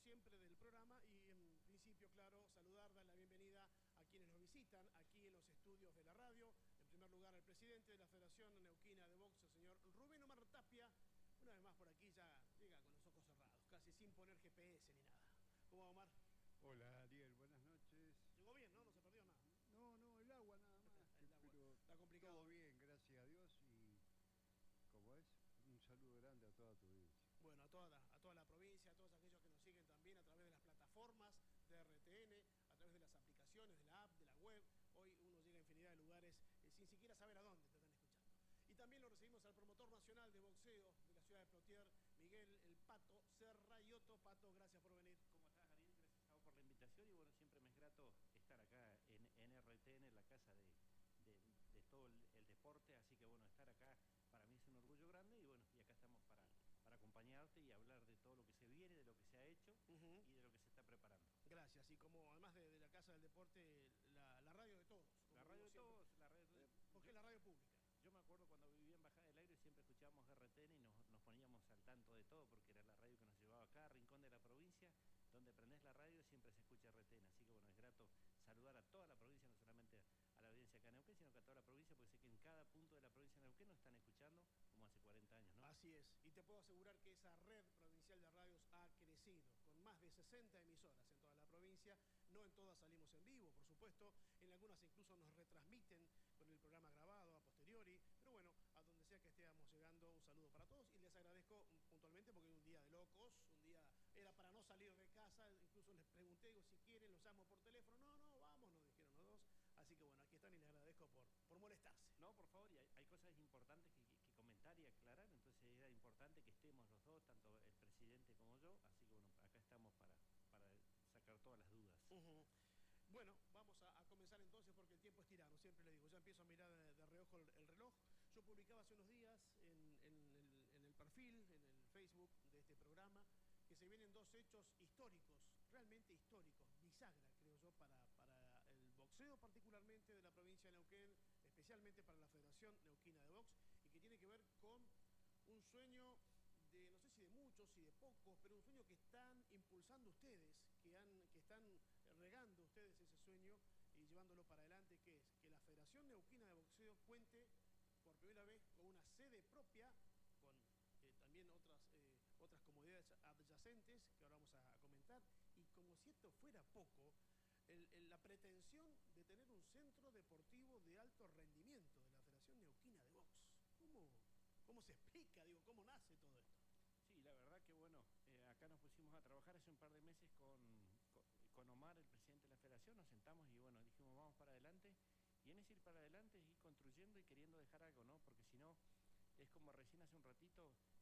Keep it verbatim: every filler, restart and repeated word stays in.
siempre, del programa y en principio, claro, saludar, dar la bienvenida a quienes nos visitan aquí en los estudios de la radio. En primer lugar, al presidente de la Federación Neuquina de Box, el señor Rubén Omar Tapia. Una vez más por aquí ya llega con los ojos cerrados, casi sin poner G P S ni nada. ¿Cómo va, Omar? Hola, Ariel, buenas noches. Llegó bien, ¿no? No se perdió nada. No, no, el agua nada más. El agua. Pero Está complicado. todo bien, gracias a Dios. Y como es, un saludo grande a toda tu audiencia. Bueno, a toda, la, a toda la provincia, a todos aquellos que nos siguen también a través de las plataformas de R T N, a través de las aplicaciones, de la app, de la web. Hoy uno llega a infinidad de lugares eh, sin siquiera saber a dónde te están escuchando. Y también lo recibimos al promotor nacional de boxeo de la ciudad de Plotier, Miguel El Pato Serrayoto. Pato, gracias por venir. ¿Cómo estás, Ariel? Gracias a vos por la invitación y bueno, siempre me es grato estar acá en, en R T N, en la casa de, de, de todo el, el deporte, así que bueno, estar acá para mí es un orgullo grande y bueno, y acá estamos para, para acompañarte y hablar de todo lo que se viene, de lo que se ha hecho uh-huh. y de lo que se está preparando. Gracias, y como además de, de la Casa del Deporte, la, la radio de todos. La radio de siempre. todos, la radio de... Porque es la radio pública. Yo me acuerdo cuando vivía en Bajada del Aire siempre escuchábamos R T N y nos, nos poníamos al tanto de todo porque era la radio que nos llevaba acá, rincón de la provincia, donde prendés la radio siempre se escucha R T N, así que bueno, es grato saludar a toda la provincia, no solamente a la audiencia acá en Neuquén, sino que a toda la provincia, porque sé que en cada punto de la provincia de Neuquén nos están escuchando como hace cuarenta años, ¿no? Así es, y te puedo asegurar que esa red provincial de radios ha crecido, con más de sesenta emisoras en toda la provincia, no en todas salimos en vivo, por supuesto, en algunas incluso nos retransmiten con el programa grabado a posteriori, pero bueno, a donde sea que estemos llegando, un saludo para todos y les agradezco puntualmente porque es un día de locos, un día era para no salir de casa, incluso les pregunté, digo, si quieren los llamo por teléfono, no, no, vamos, nos dijeron los dos, así que bueno, aquí están y les agradezco por, por molestarse. No, por favor, y hay, hay cosas importantes que, que, que comentar y aclarar, entonces era importante que estemos los dos, tanto el presidente como yo, así que bueno, acá estamos para, para sacar todas las dudas. Uh-huh. Bueno, vamos a, a comenzar entonces porque el tiempo es tirano, siempre le digo, ya empiezo a mirar de, de reojo el, el reloj. Yo publicaba hace unos días en, en, el, en el perfil, en el Facebook de este programa, que se vienen dos hechos históricos, realmente históricos, bisagra, creo yo, para, para el boxeo particularmente de la provincia de Neuquén, especialmente para la Federación Neuquina de Box, y que tiene que ver con un sueño de, no sé si de muchos, si de pocos, pero un sueño que están impulsando ustedes, que, han, que están regando ustedes ese sueño y llevándolo para adelante, que es que la Federación Neuquina de Boxeo cuente por primera vez con una sede propia, con eh, también otras, eh, otras comodidades adyacentes que ahora vamos a comentar, y como si esto fuera poco, el, el, la pretensión de tener un centro deportivo de alto rendimiento de la Federación Neuquina de Box. ¿Cómo, cómo se explica, digo, cómo nace todo esto? Sí, la verdad que bueno, eh, acá nos pusimos a trabajar hace un par de meses con, con, con Omar, el presidente de la federación, nos sentamos y bueno, dijimos vamos para adelante, y en ese ir para adelante es ir construyendo y queriendo dejar algo, ¿no? Porque si no, es como recién hace un ratito